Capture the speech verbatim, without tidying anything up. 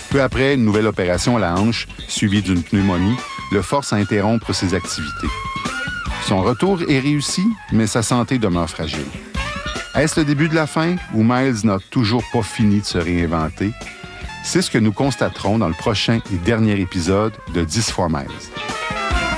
Peu après, une nouvelle opération à la hanche, suivie d'une pneumonie, le force à interrompre ses activités. Son retour est réussi, mais sa santé demeure fragile. Est-ce le début de la fin ou Miles n'a toujours pas fini de se réinventer? C'est ce que nous constaterons dans le prochain et dernier épisode de dix fois Miles.